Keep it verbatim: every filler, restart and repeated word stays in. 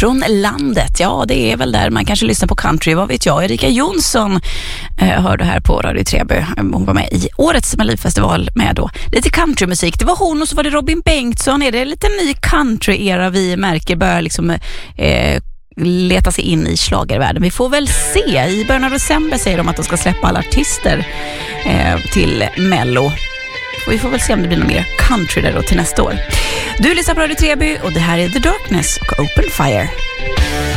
från landet. Ja, det är väl där man kanske lyssnar på country. Vad vet jag? Erika Jonsson eh, hörde här på Radio Treby. Hon var med i årets Melodifestival med då lite countrymusik. Det var hon och så var det Robin Bengtsson. Är det lite ny country-era vi märker börjar liksom eh, leta sig in i schlagervärlden? Vi får väl se. I början av december säger de att de ska släppa alla artister eh, till Mello. Och vi får väl se om det blir något mer country där då till nästa år. Du lyssnar på Radio Treby och det här är The Darkness och Open Fire.